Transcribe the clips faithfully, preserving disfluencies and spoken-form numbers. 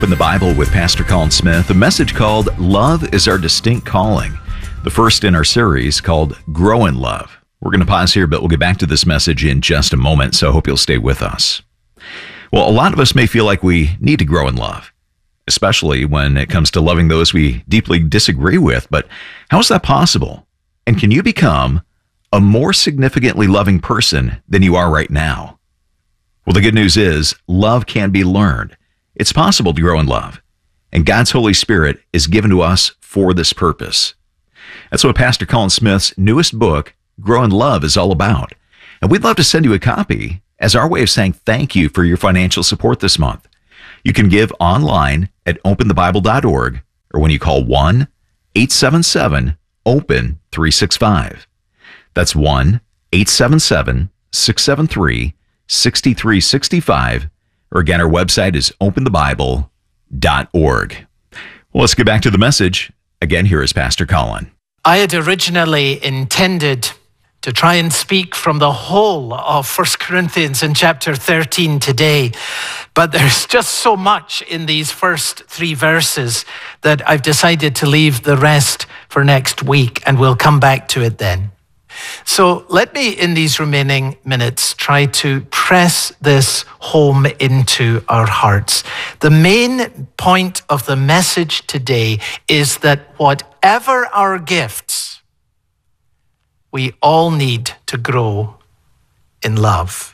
In the Bible with Pastor Colin Smith, a message called Love is Our Distinct Calling, the first in our series called Grow in Love. We're going to pause here, but we'll get back to this message in just a moment, so I hope you'll stay with us. Well, a lot of us may feel like we need to grow in love, especially when it comes to loving those we deeply disagree with, but how is that possible? And can you become a more significantly loving person than you are right now? Well, the good news is love can be learned. It's possible to grow in love, and God's Holy Spirit is given to us for this purpose. That's what Pastor Colin Smith's newest book, Grow in Love, is all about. And we'd love to send you a copy as our way of saying thank you for your financial support this month. You can give online at open the bible dot org or when you call one eight seven seven open three six five. That's one eight seven seven six seven three six three six five. Or again, our website is open the bible dot org. Well, let's get back to the message. Again, here is Pastor Colin. I had originally intended to try and speak from the whole of First Corinthians in chapter thirteen today, but there's just so much in these first three verses that I've decided to leave the rest for next week, and we'll come back to it then. So let me, in these remaining minutes, try to press this home into our hearts. The main point of the message today is that whatever our gifts, we all need to grow in love.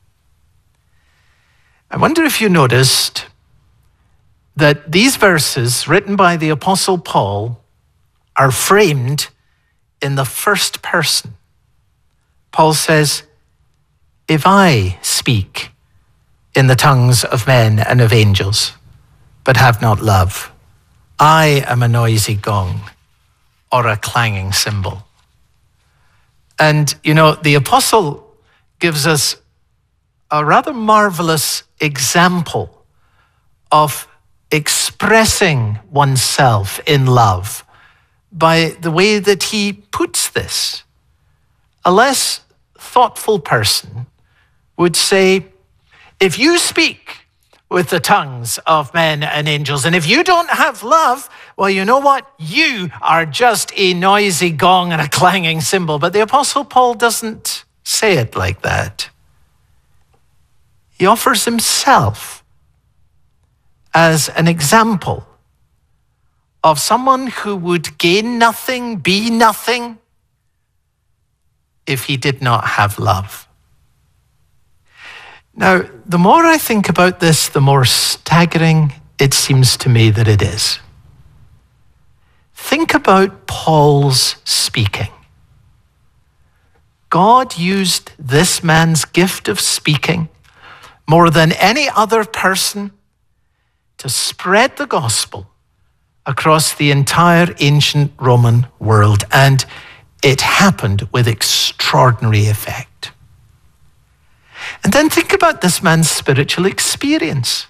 I wonder if you noticed that these verses written by the Apostle Paul are framed in the first person. Paul says, if I speak in the tongues of men and of angels, but have not love, I am a noisy gong or a clanging cymbal. And, you know, the apostle gives us a rather marvelous example of expressing oneself in love by the way that he puts this. A less thoughtful person would say, if you speak with the tongues of men and angels, and if you don't have love, well, you know what? You are just a noisy gong and a clanging cymbal. But the Apostle Paul doesn't say it like that. He offers himself as an example of someone who would gain nothing, be nothing, if he did not have love. Now, the more I think about this, the more staggering it seems to me that it is. Think about Paul's speaking. God used this man's gift of speaking more than any other person to spread the gospel across the entire ancient Roman world, and it happened with extraordinary effect. And then think about this man's spiritual experience.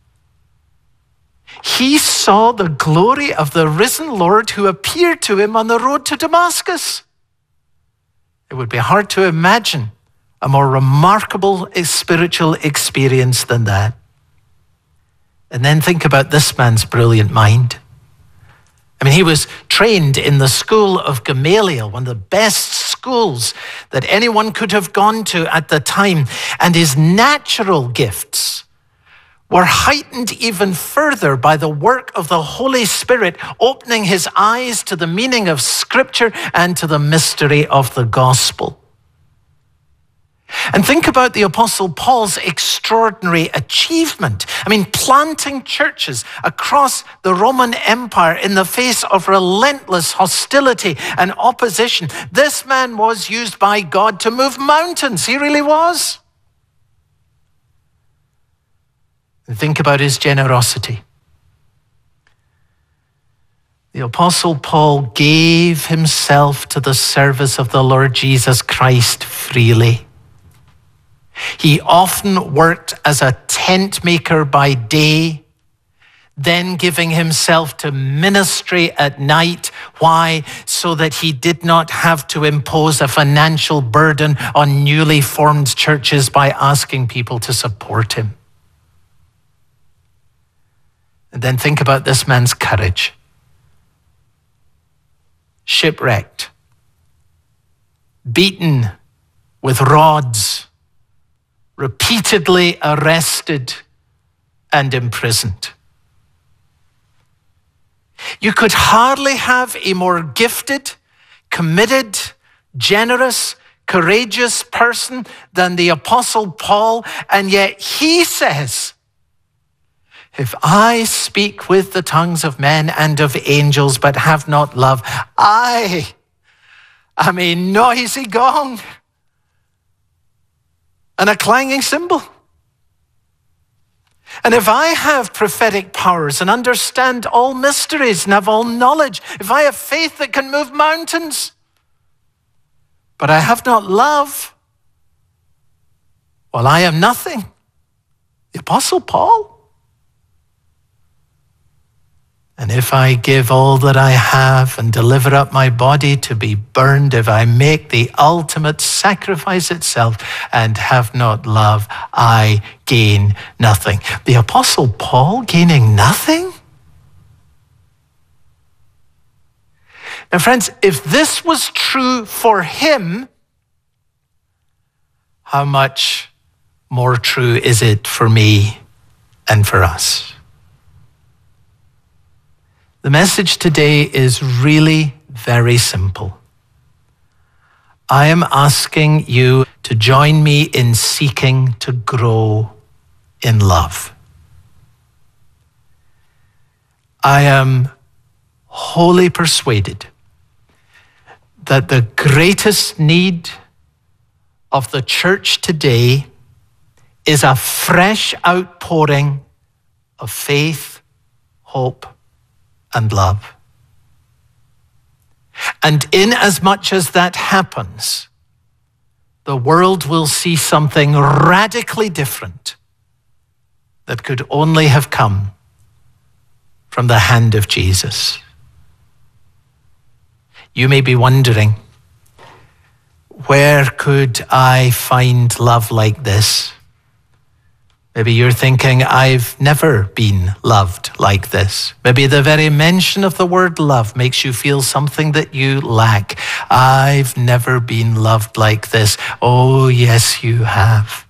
He saw the glory of the risen Lord who appeared to him on the road to Damascus. It would be hard to imagine a more remarkable spiritual experience than that. And then think about this man's brilliant mind. I mean, he was trained in the school of Gamaliel, one of the best schools that anyone could have gone to at the time. And his natural gifts were heightened even further by the work of the Holy Spirit, opening his eyes to the meaning of Scripture and to the mystery of the gospel. And think about the Apostle Paul's extraordinary achievement. I mean, planting churches across the Roman Empire in the face of relentless hostility and opposition. This man was used by God to move mountains. He really was. And think about his generosity. The Apostle Paul gave himself to the service of the Lord Jesus Christ freely. He often worked as a tent maker by day, then giving himself to ministry at night. Why? So that he did not have to impose a financial burden on newly formed churches by asking people to support him. then think about this man's courage. Shipwrecked, beaten with rods, repeatedly arrested and imprisoned. You could hardly have a more gifted, committed, generous, courageous person than the Apostle Paul, and yet he says, if I speak with the tongues of men and of angels but have not love, I am a noisy gong and a clanging cymbal. And if I have prophetic powers and understand all mysteries and have all knowledge, if I have faith that can move mountains, but I have not love, well, I am nothing. The Apostle Paul. And if I give all that I have and deliver up my body to be burned, if I make the ultimate sacrifice itself and have not love, I gain nothing. The Apostle Paul gaining nothing? Now, friends, if this was true for him, how much more true is it for me and for us? The message today is really very simple. I am asking you to join me in seeking to grow in love. I am wholly persuaded that the greatest need of the church today is a fresh outpouring of faith, hope, and love. And in as much as that happens, the world will see something radically different that could only have come from the hand of Jesus. You may be wondering, where could I find love like this? Maybe you're thinking, I've never been loved like this. Maybe the very mention of the word love makes you feel something that you lack. I've never been loved like this. Oh, yes, you have.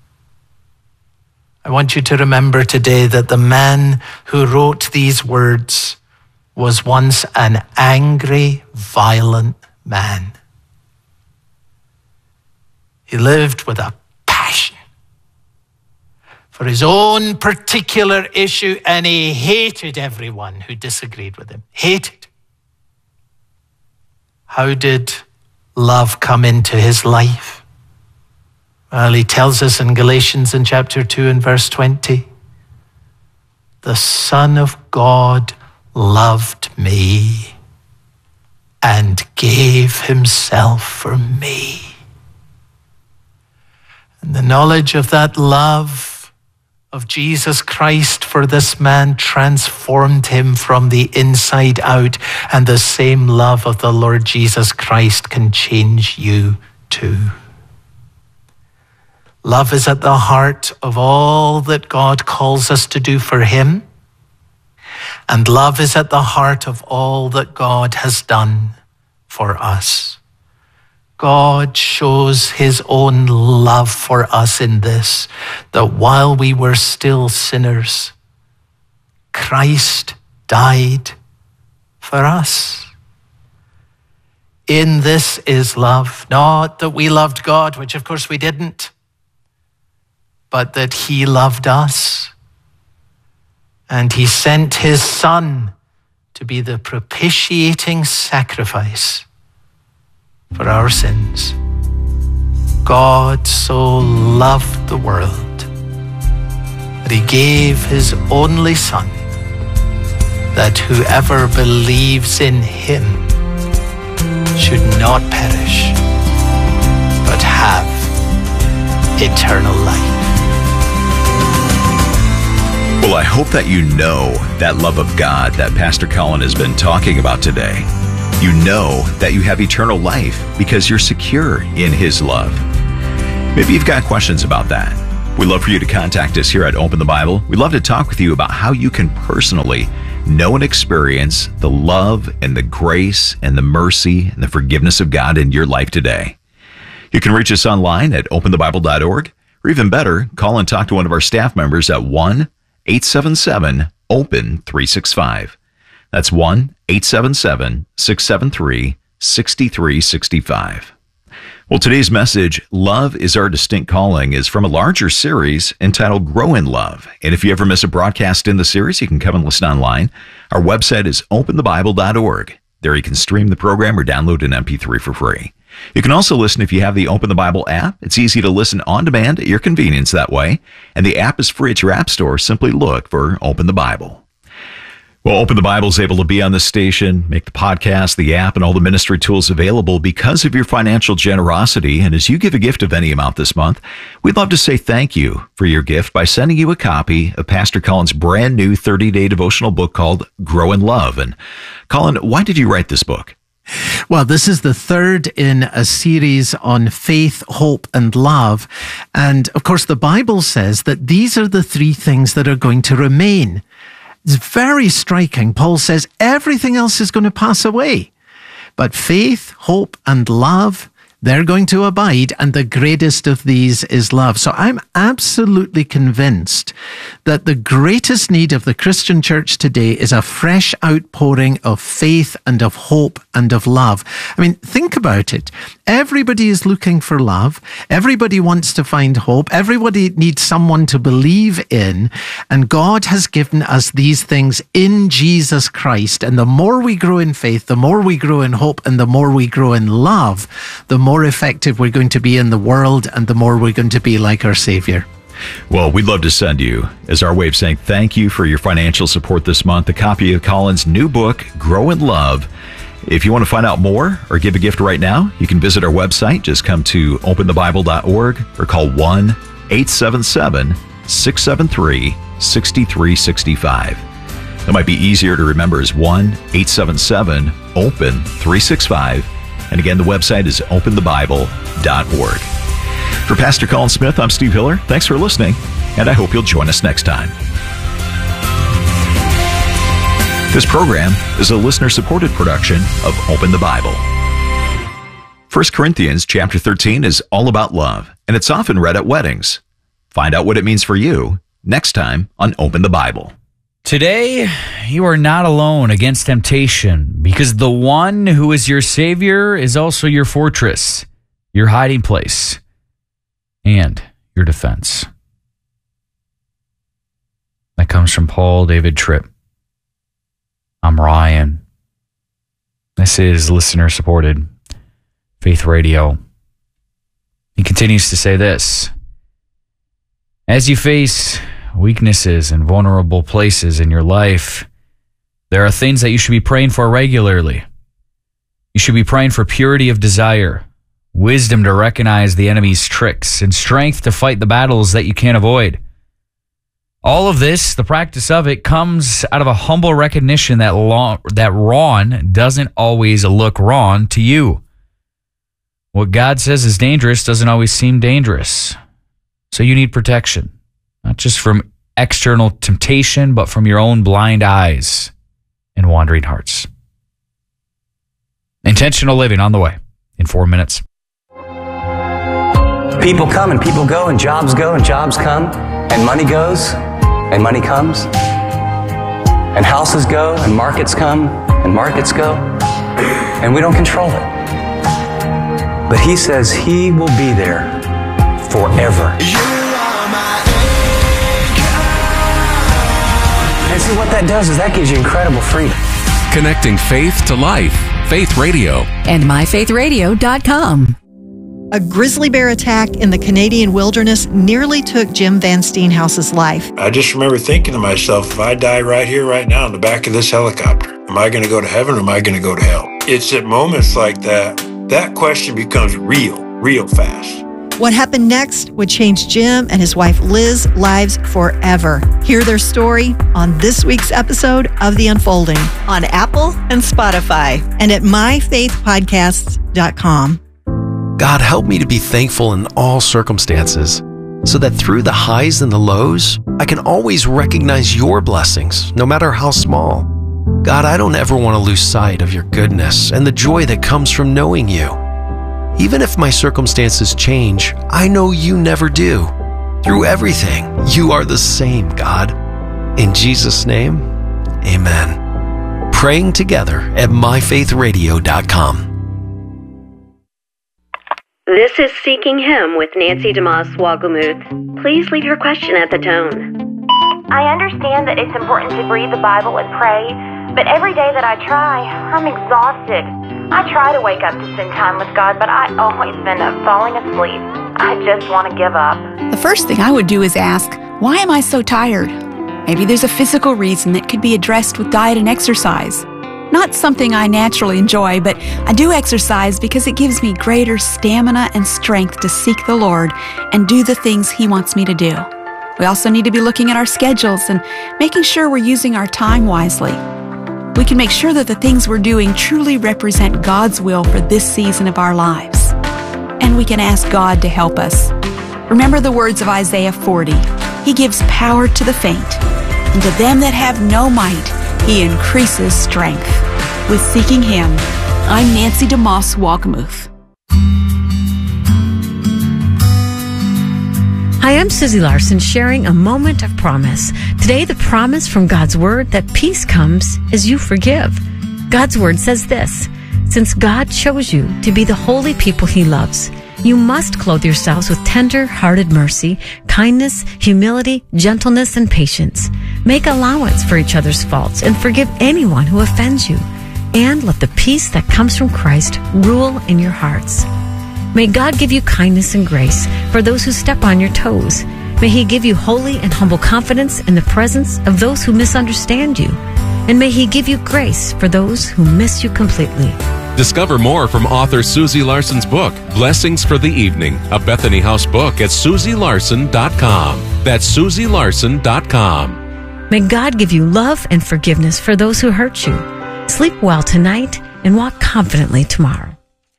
I want you to remember today that the man who wrote these words was once an angry, violent man. He lived with a passion for his own particular issue, and he hated everyone who disagreed with him. Hated. How did love come into his life? Well, he tells us in Galatians in chapter two and verse twenty, the Son of God loved me and gave himself for me. And the knowledge of that love of Jesus Christ for this man transformed him from the inside out, and the same love of the Lord Jesus Christ can change you too. Love is at the heart of all that God calls us to do for him, and love is at the heart of all that God has done for us. God shows his own love for us in this, that while we were still sinners, Christ died for us. In this is love, not that we loved God, which of course we didn't, but that he loved us. And he sent his Son to be the propitiating sacrifice for our sins. God so loved the world that he gave his only Son, that whoever believes in him should not perish, but have eternal life. Well, I hope that you know that love of God that Pastor Colin has been talking about today. You know that you have eternal life because you're secure in his love. Maybe you've got questions about that. We'd love for you to contact us here at Open the Bible. We'd love to talk with you about how you can personally know and experience the love and the grace and the mercy and the forgiveness of God in your life today. You can reach us online at open the bible dot org, or even better, call and talk to one of our staff members at one eight seven seven open three six five. That's one eight seven seven six seven three six three six five. Well, today's message, Love is Our Distinct Calling, is from a larger series entitled Grow in Love. And if you ever miss a broadcast in the series, you can come and listen online. Our website is open the bible dot org. There you can stream the program or download an M P three for free. You can also listen if you have the Open the Bible app. It's easy to listen on demand at your convenience that way. And the app is free at your app store. Simply look for Open the Bible. Well, Open the Bible is able to be on this station, make the podcast, the app, and all the ministry tools available because of your financial generosity. And as you give a gift of any amount this month, we'd love to say thank you for your gift by sending you a copy of Pastor Colin's brand new thirty-day devotional book called Grow in Love. And Colin, why did you write this book? Well, this is the third in a series on faith, hope, and love. And of course, the Bible says that these are the three things that are going to remain. It's very striking. Paul says everything else is going to pass away. But faith, hope, and love, they're going to abide, and the greatest of these is love. So I'm absolutely convinced that the greatest need of the Christian church today is a fresh outpouring of faith and of hope and of love. I mean, think about it. Everybody is looking for love. Everybody wants to find hope. Everybody needs someone to believe in. And God has given us these things in Jesus Christ. And the more we grow in faith, the more we grow in hope, and the more we grow in love, the more effective we're going to be in the world, and the more we're going to be like our Savior. Well, we'd love to send you, as our way of saying thank you for your financial support this month, a copy of Colin's new book, Grow in Love. If you want to find out more or give a gift right now, you can visit our website. Just come to open the bible dot org or call one eight seven seven six seven three six three six five. That might be easier to remember as one eight seven seven open three six five. And again, the website is open the bible dot org. For Pastor Colin Smith, I'm Steve Hiller. Thanks for listening, and I hope you'll join us next time. This program is a listener-supported production of Open the Bible. First Corinthians chapter thirteen is all about love, and it's often read at weddings. Find out what it means for you next time on Open the Bible. Today, you are not alone against temptation, because the one who is your Savior is also your fortress, your hiding place, and your defense. That comes from Paul David Tripp. I'm Ryan. This is listener-supported Faith Radio. He continues to say this: as you face weaknesses and vulnerable places in your life, there are things that you should be praying for regularly. You should be praying for purity of desire, wisdom to recognize the enemy's tricks, and strength to fight the battles that you can't avoid. All of this, the practice of it, comes out of a humble recognition that long, that wrong doesn't always look wrong to you. What God says is dangerous doesn't always seem dangerous. So you need protection, not just from external temptation, but from your own blind eyes and wandering hearts. Intentional living on the way in four minutes. People come and people go, and jobs go and jobs come, and money goes and money comes, and houses go and markets come and markets go, and we don't control it. But He says He will be there forever. And see, what that does is that gives you incredible freedom. Connecting faith to life. Faith Radio. And my faith radio dot com. A grizzly bear attack in the Canadian wilderness nearly took Jim Van Steenhouse's life. I just remember thinking to myself, if I die right here, right now, in the back of this helicopter, am I going to go to heaven or am I going to go to hell? It's at moments like that, that question becomes real, real fast. What happened next would change Jim and his wife Liz's lives forever. Hear their story on this week's episode of The Unfolding on Apple and Spotify and at my faith podcasts dot com. God, help me to be thankful in all circumstances. so that through the highs and the lows, I can always recognize your blessings, no matter how small. God, I don't ever want to lose sight of your goodness and the joy that comes from knowing you. Even if my circumstances change, I know you never do. Through everything, you are the same, God. In Jesus' name, amen. Praying together at my faith radio dot com. This is Seeking Him with Nancy DeMoss Wagglemuth. Please leave your question at the tone. I understand that it's important to read the Bible and pray, but every day that I try, I'm exhausted. I try to wake up to spend time with God, but I always end up falling asleep. I just want to give up. The first thing I would do is ask, why am I so tired? Maybe there's a physical reason that could be addressed with diet and exercise. Not something I naturally enjoy, but I do exercise because it gives me greater stamina and strength to seek the Lord and do the things He wants me to do. We also need to be looking at our schedules and making sure we're using our time wisely. We can make sure that the things we're doing truly represent God's will for this season of our lives. And we can ask God to help us. Remember the words of Isaiah forty. He gives power to the faint, and to them that have no might, He increases strength. With Seeking Him, I'm Nancy DeMoss Wagglemuth. Hi, I'm Susie Larson sharing a moment of promise. Today, the promise from God's Word that peace comes as you forgive. God's Word says this: since God chose you to be the holy people He loves, you must clothe yourselves with tender-hearted mercy, kindness, humility, gentleness, and patience. Make allowance for each other's faults and forgive anyone who offends you. And let the peace that comes from Christ rule in your hearts. May God give you kindness and grace for those who step on your toes. May He give you holy and humble confidence in the presence of those who misunderstand you. And may He give you grace for those who miss you completely. Discover more from author Susie Larson's book, Blessings for the Evening, a Bethany House book at susie larson dot com. That's susie larson dot com. May God give you love and forgiveness for those who hurt you. Sleep well tonight and walk confidently tomorrow.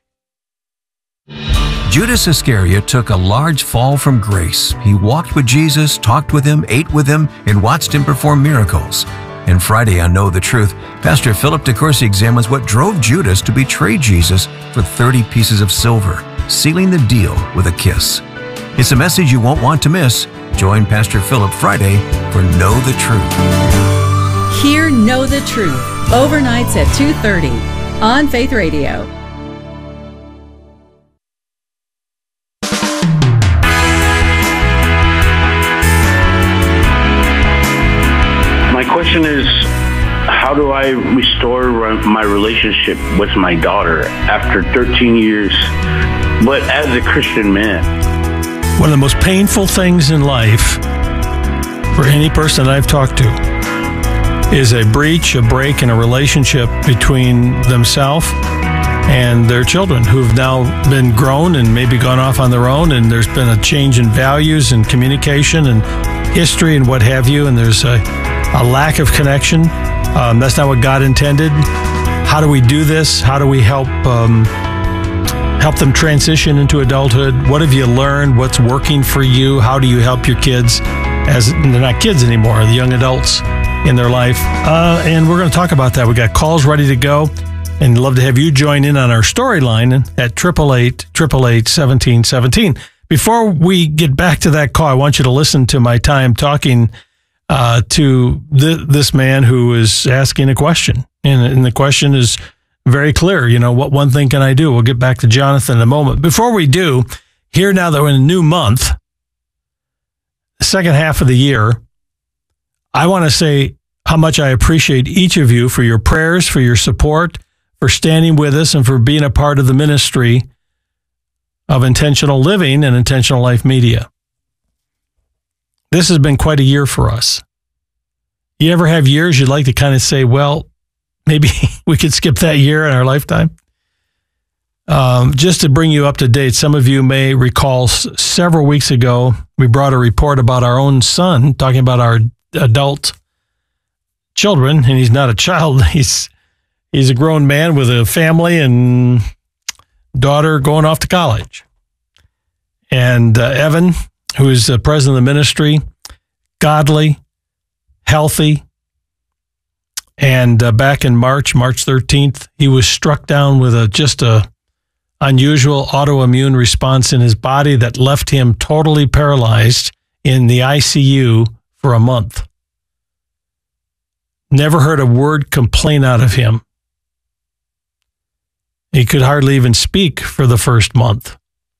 Judas Iscariot took a large fall from grace. He walked with Jesus, talked with Him, ate with Him, and watched Him perform miracles. And Friday on Know the Truth, Pastor Philip DeCourcy examines what drove Judas to betray Jesus for thirty pieces of silver, sealing the deal with a kiss. It's a message you won't want to miss. Join Pastor Philip Friday for Know the Truth. Hear Know the Truth, overnights at two thirty on Faith Radio. My question is, how do I restore my relationship with my daughter after thirteen years, but as a Christian man? One of the most painful things in life for any person I've talked to is a breach, a break in a relationship between themselves and their children who've now been grown and maybe gone off on their own, and there's been a change in values and communication and history and what have you, and there's a, a lack of connection. Um, that's not what God intended. How do we do this? How do we help um, help them transition into adulthood? What have you learned? What's working for you? How do you help your kids, as they're not kids anymore, the young adults in their life? Uh, and we're going to talk about that. We got calls ready to go, and love to have you join in on our storyline at eight eight eight, eight eight eight, one seven one seven. Before we get back to that call, I want you to listen to my time talking uh, to th- this man who is asking a question. And, and the question is very clear. You know, what one thing can I do? We'll get back to Jonathan in a moment. Before we do, here now that we're in a new month, the second half of the year, I want to say how much I appreciate each of you for your prayers, for your support, for standing with us, and for being a part of the ministry of Intentional Living and Intentional Life Media. This has been quite a year for us. You ever have years you'd like to kind of say, well, maybe we could skip that year in our lifetime? Um, just to bring you up to date, some of you may recall s- several weeks ago, we brought a report about our own son, talking about our adult children, and he's not a child. He's he's a grown man with a family and daughter going off to college. And uh, Evan who is the president of the ministry, godly, healthy. And uh, back in March, March thirteenth, he was struck down with a just a unusual autoimmune response in his body that left him totally paralyzed in the I C U for a month. Never heard a word complain out of him. He could hardly even speak for the first month.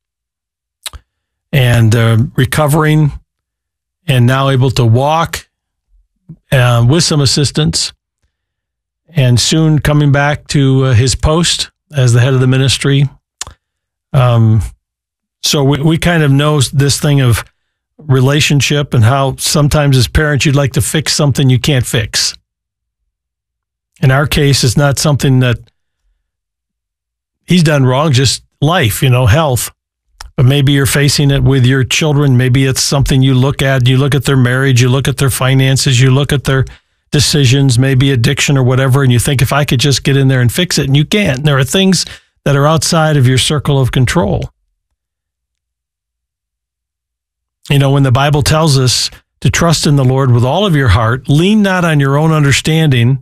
And uh, recovering and now able to walk uh, with some assistance, and soon coming back to uh, his post as the head of the ministry. Um, so we, we kind of know this thing of relationship and how sometimes as parents you'd like to fix something you can't fix. In our case, it's not something that he's done wrong, just life, you know, health. But maybe you're facing it with your children. Maybe it's something you look at. You look at their marriage, you look at their finances, you look at their decisions, maybe addiction or whatever, and you think, if I could just get in there and fix it, and you can't. There are things that are outside of your circle of control. You know, when the Bible tells us to trust in the Lord with all of your heart, lean not on your own understanding.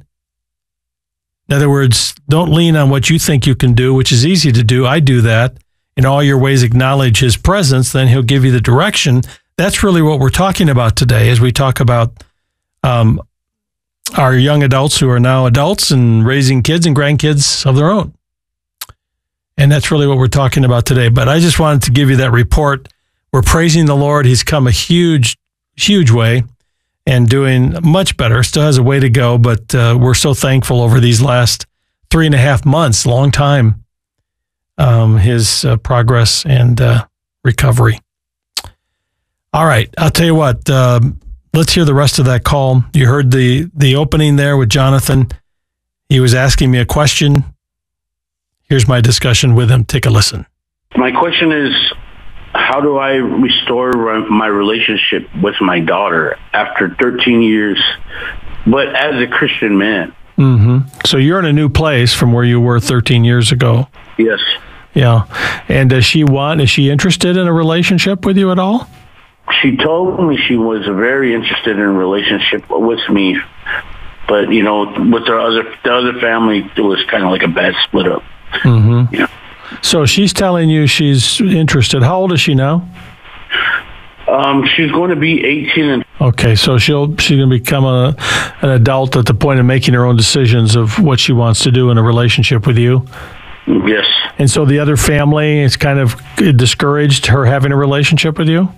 In other words, don't lean on what you think you can do, which is easy to do. I do that. In all your ways, acknowledge his presence, then he'll give you the direction. That's really what we're talking about today as we talk about um, our young adults who are now adults and raising kids and grandkids of their own. And that's really what we're talking about today. But I just wanted to give you that report. We're praising the Lord. He's come a huge, huge way and doing much better. Still has a way to go, but uh, we're so thankful over these last three and a half months, long time, um, his uh, progress and uh, recovery. All right. I'll tell you what, uh, let's hear the rest of that call. You heard the, the opening there with Jonathan. He was asking me a question. Here's my discussion with him. Take a listen. My question is, how do I restore my relationship with my daughter after thirteen years, but as a Christian man? Mm-hmm. So you're in a new place from where you were thirteen years ago. Yes. Yeah. And does she want, is she interested in a relationship with you at all? She told me she was very interested in a relationship with me, but, you know, with the other, the other family, it was kind of like a bad split up. Mm-hmm. Yeah. So she's telling you she's interested. How old is she now? Um, she's going to be eighteen. And okay, so she'll she's going to become a, an adult at the point of making her own decisions of what she wants to do in a relationship with you. Yes. And so the other family is kind of discouraged her having a relationship with you?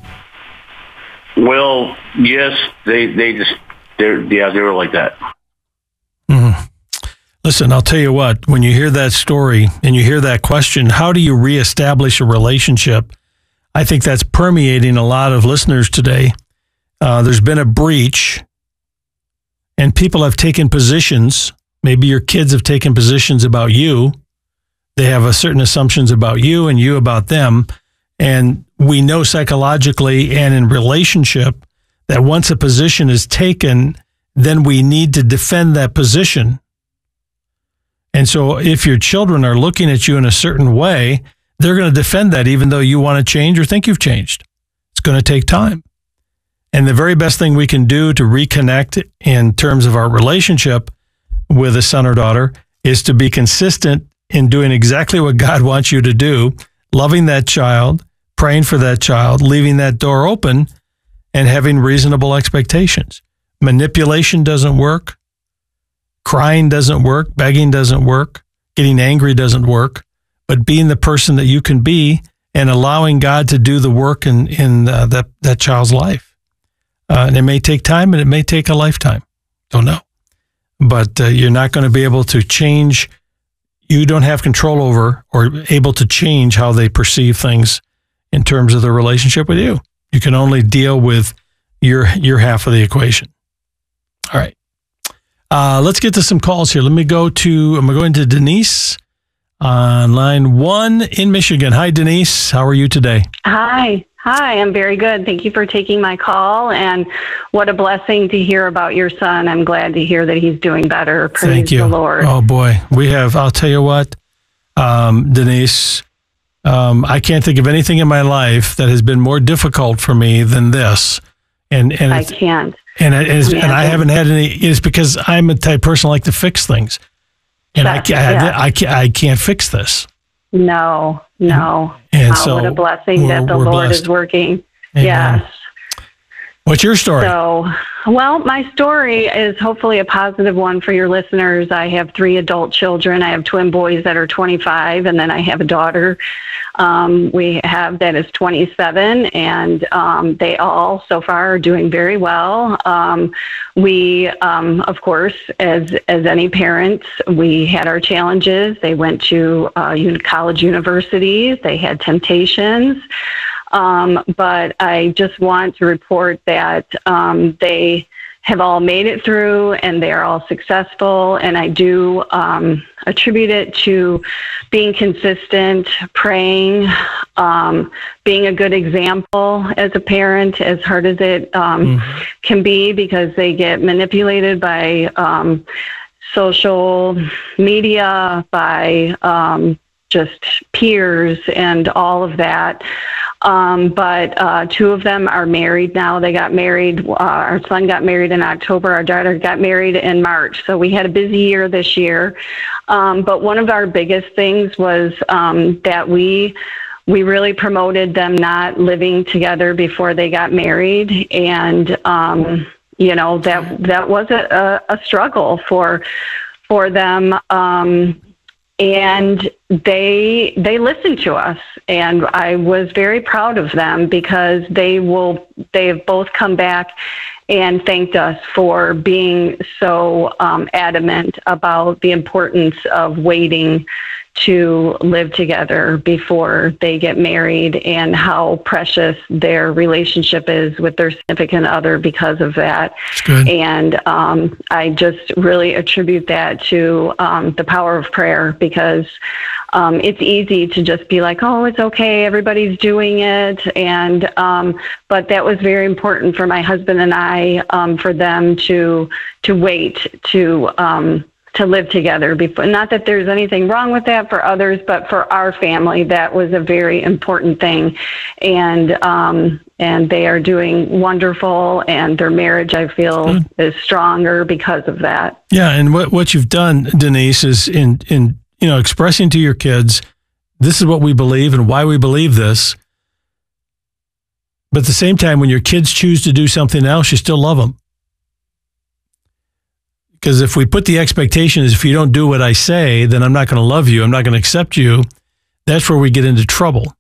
Well, yes, they they just they're yeah they were like that. Mm-hmm. Listen, I'll tell you what, when you hear that story and you hear that question, how do you reestablish a relationship? I think that's permeating a lot of listeners today. Uh, there's been a breach and people have taken positions. Maybe your kids have taken positions about you. They have a certain assumptions about you and you about them. And we know psychologically and in relationship that once a position is taken, then we need to defend that position. And so if your children are looking at you in a certain way, they're going to defend that even though you want to change or think you've changed. It's going to take time. And the very best thing we can do to reconnect in terms of our relationship with a son or daughter is to be consistent in doing exactly what God wants you to do, loving that child, praying for that child, leaving that door open, and having reasonable expectations. Manipulation doesn't work. Crying doesn't work. Begging doesn't work. Getting angry doesn't work. But being the person that you can be and allowing God to do the work in, in uh, that, that child's life. Uh, and it may take time and it may take a lifetime. Don't know. But uh, you're not going to be able to change. You don't have control over or able to change how they perceive things in terms of their relationship with you. You can only deal with your your half of the equation. All right. Uh, let's get to some calls here. Let me go to, I'm going to Denise on line one in Michigan. Hi, Denise. How are you today? Hi. Hi, I'm very good. Thank you for taking my call. And what a blessing to hear about your son. I'm glad to hear that he's doing better. Praise Thank you. the Lord. Oh, boy. We have, I'll tell you what, um, Denise, Um, I can't think of anything in my life that has been more difficult for me than this. And and I it's, can't. And it is, and I haven't had any. It's because I'm a type of person I like to fix things, and I, can't, yeah. I, I can't. I can't fix this. No, no. And oh, so what a blessing that the we're Lord blessed. is working. Amen. Yes. What's your story? So, well, my story is hopefully a positive one for your listeners. I have three adult children. I have twin boys that are twenty-five, and then I have a daughter um, we have that is twenty-seven, and um, they all so far are doing very well. Um, we, um, of course, as as any parents, we had our challenges. They went to uh, uni- college universities. They had temptations. Um, but I just want to report that um, they have all made it through and they are all successful. And I do um, attribute it to being consistent, praying, um, being a good example as a parent, as hard as it um, mm-hmm. can be, because they get manipulated by um, social media, by um, just peers and all of that. Um, but uh, two of them are married now. They got married. Uh, our son got married in October. Our daughter got married in March. So we had a busy year this year. Um, but one of our biggest things was um, that we we really promoted them not living together before they got married. And, um, you know, that that was a, a, a struggle for for them. Um And they they listened to us, and I was very proud of them, because they will they have both come back and thanked us for being so um, adamant about the importance of waiting to live together before they get married, and how precious their relationship is with their significant other because of that. Good. And um, I just really attribute that to um, the power of prayer, because um, it's easy to just be like, oh, it's okay, everybody's doing it. And um, but that was very important for my husband and I, um, for them to to wait to um, to live together before. Not that there's anything wrong with that for others, but for our family, that was a very important thing. And um, and they are doing wonderful, and their marriage, I feel, Good. is stronger because of that. Yeah, and what what you've done, Denise, is in in you know expressing to your kids, this is what we believe and why we believe this. But at the same time, when your kids choose to do something else, you still love them. Because if we put the expectation is, if you don't do what I say, then I'm not going to love you, I'm not going to accept you, that's where we get into trouble.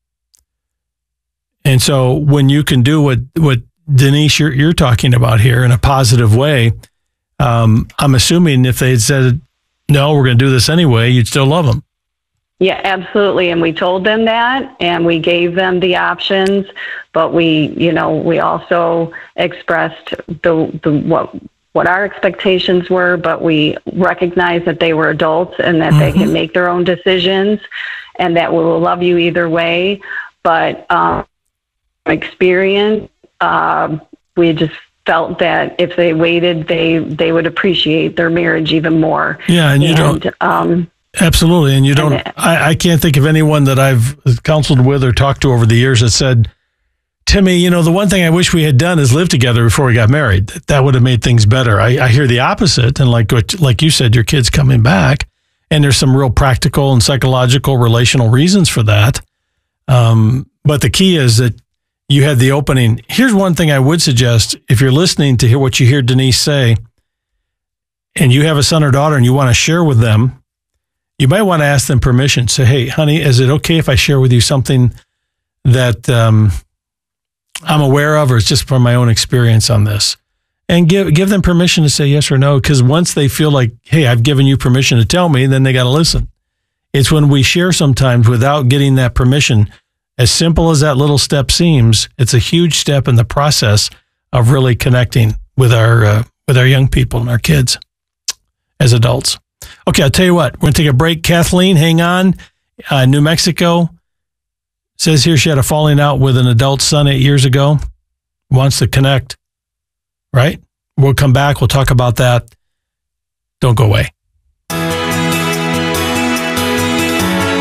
And so when you can do what, what Denise, you're, you're talking about here in a positive way, um, I'm assuming if they had said, no, we're going to do this anyway, you'd still love them. Yeah, absolutely. And we told them that, and we gave them the options, but we, you know, we also expressed the, the, what, what our expectations were, but we recognized that they were adults and that mm-hmm. they can make their own decisions, and that we will love you either way. But um, experience, uh, we just felt that if they waited, they, they would appreciate their marriage even more. Yeah, and you and, don't... Um, Absolutely. And you don't, and it, I, I can't think of anyone that I've counseled with or talked to over the years that said, Timmy, you know, the one thing I wish we had done is live together before we got married. That would have made things better. I, I hear the opposite. And like what, like you said, your kid's coming back, and there's some real practical and psychological relational reasons for that. Um, but the key is that you had the opening. Here's one thing I would suggest. If you're listening to hear what you hear Denise say, and you have a son or daughter and you want to share with them, you might want to ask them permission. Say, hey, honey, is it okay if I share with you something that um, I'm aware of, or it's just from my own experience on this? And give give them permission to say yes or no, because once they feel like, hey, I've given you permission to tell me, then they got to listen. It's when we share sometimes without getting that permission, as simple as that little step seems, it's a huge step in the process of really connecting with our uh, with our young people and our kids as adults. Okay, I'll tell you what, we're going to take a break. Kathleen, hang on. Uh, New Mexico says here she had a falling out with an adult son eight years ago, wants to connect, right? We'll come back. We'll talk about that. Don't go away.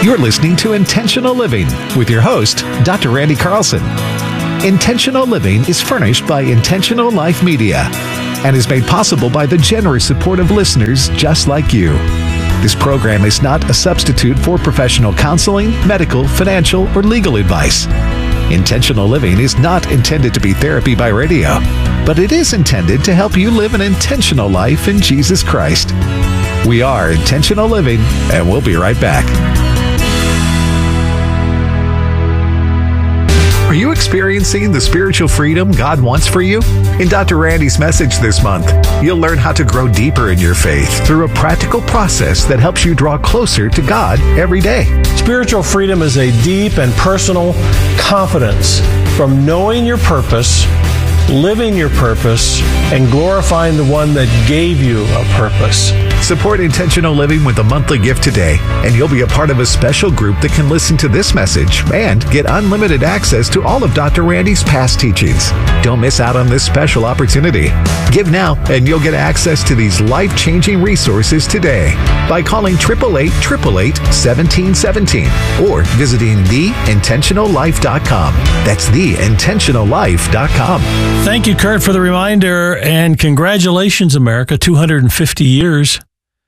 You're listening to Intentional Living with your host, Doctor Randy Carlson. Intentional Living is furnished by Intentional Life Media and is made possible by the generous support of listeners just like you. This program is not a substitute for professional counseling, medical, financial, or legal advice. Intentional Living is not intended to be therapy by radio, but it is intended to help you live an intentional life in Jesus Christ. We are Intentional Living, and we'll be right back. Are you experiencing the spiritual freedom God wants for you? In Doctor Randy's message this month, you'll learn how to grow deeper in your faith through a practical process that helps you draw closer to God every day. Spiritual freedom is a deep and personal confidence from knowing your purpose, living your purpose, and glorifying the one that gave you a purpose. Support Intentional Living with a monthly gift today, and you'll be a part of a special group that can listen to this message and get unlimited access to all of Doctor Randy's past teachings. Don't miss out on this special opportunity. Give now, and you'll get access to these life-changing resources today by calling eight eight eight, eight eight eight, one seven one seven or visiting the intentional life dot com. That's the intentional life dot com. Thank you, Kurt, for the reminder, and congratulations, America, two hundred fifty years.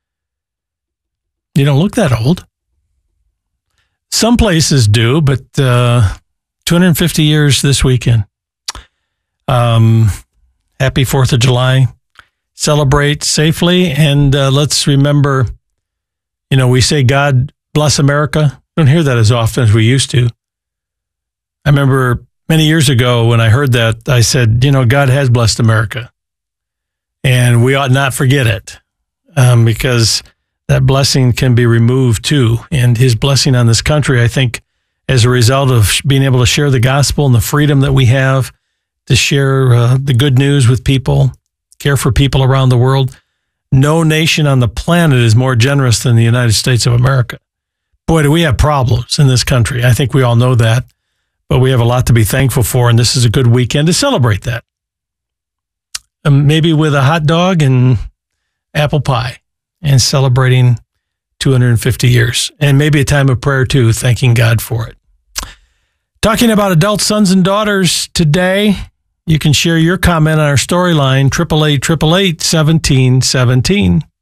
You don't look that old. Some places do, but uh, two hundred fifty years this weekend. Um, happy fourth of July. Celebrate safely, and uh, let's remember, you know, we say God bless America. Don't hear that as often as we used to. I remember many years ago when I heard that, I said, you know, God has blessed America, and we ought not forget it, um, because that blessing can be removed too. And his blessing on this country, I think, as a result of being able to share the gospel and the freedom that we have to share uh, the good news with people, care for people around the world. No nation on the planet is more generous than the United States of America. Boy, do we have problems in this country. I think we all know that, but we have a lot to be thankful for, and this is a good weekend to celebrate that. Um, maybe with a hot dog and apple pie, and celebrating two hundred fifty years, and maybe a time of prayer too, thanking God for it. Talking about adult sons and daughters today, you can share your comment on our storyline, eight eight eight, eight eight eight, one seven one seven.